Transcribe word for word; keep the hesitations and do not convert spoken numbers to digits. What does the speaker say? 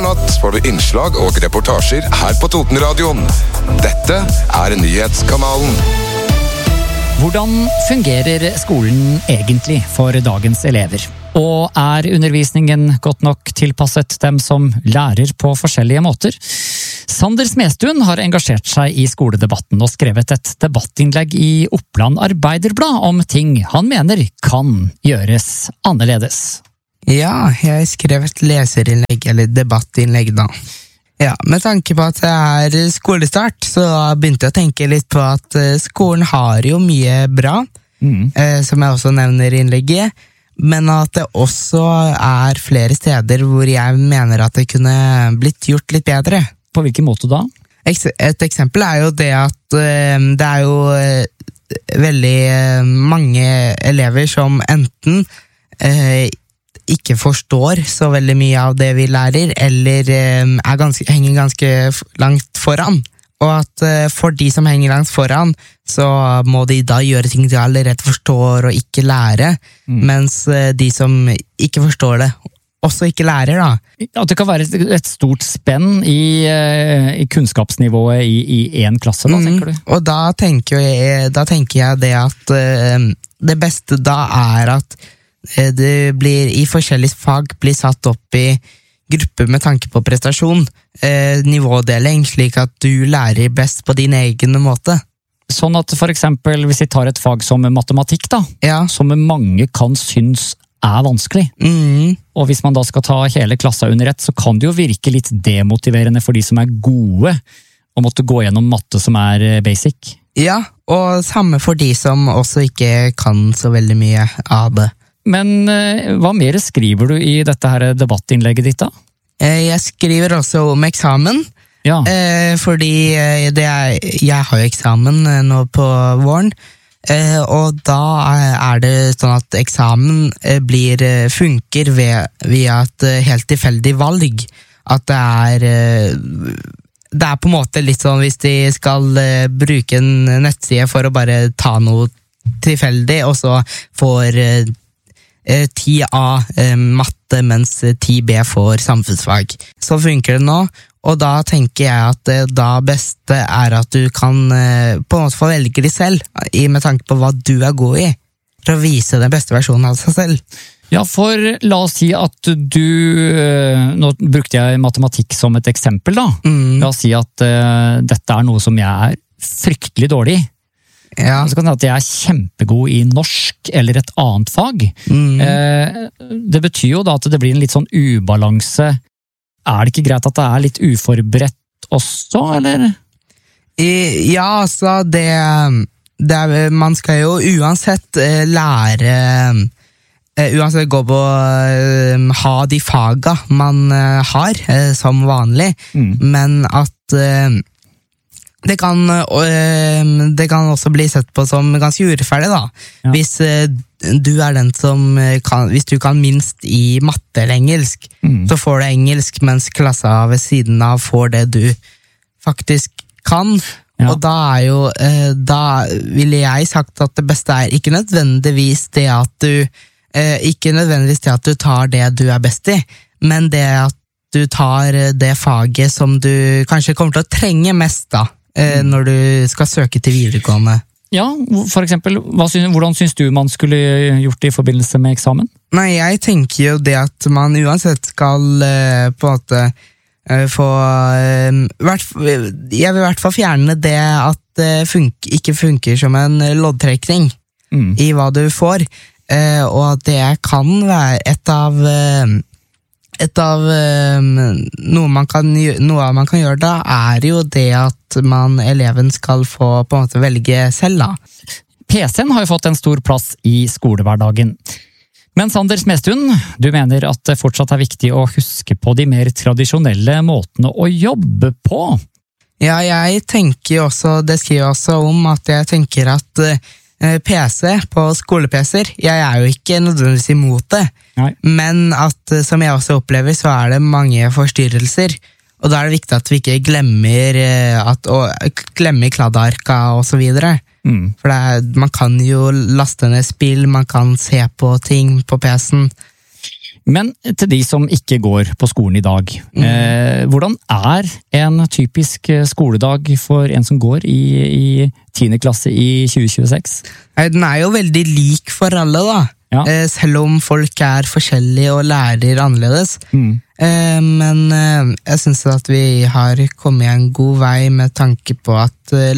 natt får du innslag og reportasjer her på Totenradioen. Dette er Nyhetskanalen. Hvordan fungerer skolen egentlig for dagens elever? Og er undervisningen godt nok tilpasset dem som lærer på forskjellige måter? Sander Smestuen har engasjert seg i skoledebatten og skrevet et debattinnlegg i Oppland Arbeiderblad om ting han mener kan gjøres annerledes. Ja, jeg skrev et leserinnlegg, eller debattinnlegg da. Ja, med tanke på at det er skolestart, så begynte jeg å tenke litt på at skolen har jo mye bra, mm. eh, som jeg også nevner i innlegget, men at det også er flere steder hvor jeg mener at det kunne blitt gjort litt bedre. På hvilken måte da? Et eksempel er jo det at uh, det er jo uh, veldig uh, mange elever som enten uh, ikke forstår så veldig mye av det vi lærer, eller uh, er ganske, henger ganske langt foran. Og at uh, for de som henger langt foran, så må de da gjøre ting de allerede forstår og ikke lære, mm. mens uh, de som ikke forstår det, også ikke lærer da. At det kan være et stort spenn i, uh, i kunnskapsnivået i, i en klasse, da, mm. tenker du? Og da tenker jeg, da tenker jeg det at uh, det beste da er at uh, det blir i forskjellige fag blir satt opp i grupper med tanke på prestasjon, eh, nivådeling, slik at du lærer best på din egen måte. Sånn at for eksempel, hvis vi tar et fag som matematikk da, ja. som mange kan synes er vanskelig, mm. og hvis man da skal ta hele klassa under ett, så kan det jo virke litt demotiverende for de som er gode, og måtte gå gjennom matte som er basic. Ja, og samme for de som også ikke kan så veldig mye av det. Men hva mer skriver du i dette her debattinnlegget ditt da? Jeg skriver også om eksamen, ja. fordi det er, jeg har jo eksamen nå på våren, og da er det sånn at eksamen blir, funker ved, via et helt tilfeldig valg. At det er, det er på en måte litt sånn hvis de skal bruke en nettside for å bare ta noe tilfeldig, og så får ti A matte, mens ti B får samfunnsfag. Så funker det nå, og da tenker jeg at det da beste er at du kan på en måte få velge det selv, med tanke på hva du er god i, for å vise den beste versjonen av seg selv. Ja, for la oss si at du, nå brukte jeg matematikk som et eksempel da, mm. la oss si at uh, dette er noe som jeg er fryktelig dårlig i. Ja. Så kan det at jeg er kjempegod i norsk eller et annet fag. Mm. Eh, det betyr jo da at det blir en litt sånn ubalanse. Er det ikke greit at det er litt uforberedt også, eller? I, ja, altså det, det er, man skal jo uansett eh, lære eh, uansett gå på eh, ha de faga man eh, har eh, som vanlig, mm. men at eh, Det kan, det kan også bli sett på som ganske urettferdig da. Ja. Hvis du er den som kan, hvis du kan minst i matte eller engelsk, mm. så får du engelsk, mens klassa ved siden av får det du faktisk kan. Ja. Og da er jo, da ville jeg sagt at det beste er ikke nødvendigvis det at du, ikke nødvendigvis det at du tar det du er best i, men det at du tar det faget som du kanskje kommer til å trenge mest da, når du skal søke til videregående. Ja, for eksempel, hva synes, hvordan synes du man skulle gjort det i forbindelse med eksamen? Nei, jeg tenker jo det at man uansett skal uh, på en måte uh, få uh, hvert, jeg vil i hvert fall fjerne det at det fun- ikke funker som en loddtrekning mm. i hva du får, uh, og at det kan være et av uh, Et av um, noe, man kan, noe man kan gjøre da, er jo det at man, eleven skal få på en måte velge selv da. P C-en har jo fått en stor plass i skolehverdagen. Men Sander Smestuen, du mener at det fortsatt er viktig å huske på de mer tradisjonelle måtene å jobbe på? Ja, jeg tenker også, det skriver jeg også om, at jeg tenker at uh, P C på skole-P C-er, jeg er jo ikke nødvendigvis imot det, Nei. Men at, som jeg også opplever, så er det mange forstyrrelser, og da er det viktig at vi ikke glemmer, at, og, glemmer kladdarka og så videre. Mm. For det er, man kan jo laste ned spill, man kan se på ting på P C-en. Men til de som ikke går på skolen i dag, mm. eh, hvordan er en typisk skoledag for en som går i, i tiende klasse i tjue tjueseks? Den er jo veldig lik for alle da, ja. eh, selv om folk er forskjellige og lærer annerledes. Mm. Eh, men eh, jeg synes at vi har kommet en god vei med tanke på at eh,